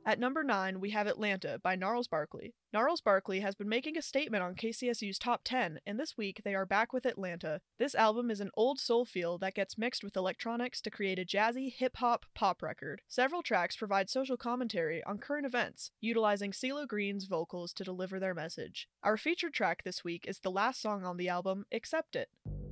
At number 9, we have Atlanta by Gnarls Barkley. Gnarls Barkley has been making a statement on KCSU's top 10, and this week they are back with Atlanta. This album is an old soul feel that gets mixed with electronics to create a jazzy hip-hop pop record. Several tracks provide social commentary on current events, utilizing CeeLo Green's vocals to deliver their message. Our featured track this week is the last song on the album, Accept It.